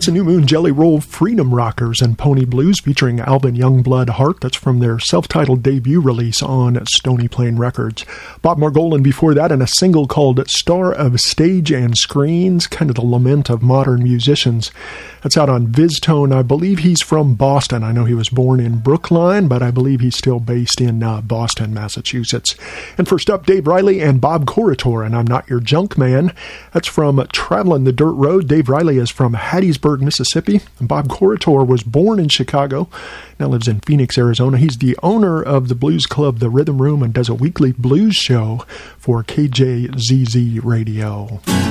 That's a New Moon Jelly Roll Freedom Rockers and Pony Blues featuring Alvin Youngblood Hart. That's from their self-titled debut release on Stony Plain Records. Bob Margolin before that in a single called Star of Stage and Screens, kind of the lament of modern musicians. That's out on VizTone. I believe he's from Boston. I know he was born in Brookline, but I believe he's still based in Boston, Massachusetts. And first up, Dave Riley and Bob Corritore, and I'm Not Your Junk Man. That's from Travelin' the Dirt Road. Dave Riley is from Hattiesburg, Mississippi. And Bob Corritore was born in Chicago, now lives in Phoenix, Arizona. He's the owner of the blues club, The Rhythm Room, and does a weekly blues show for KJZZ Radio.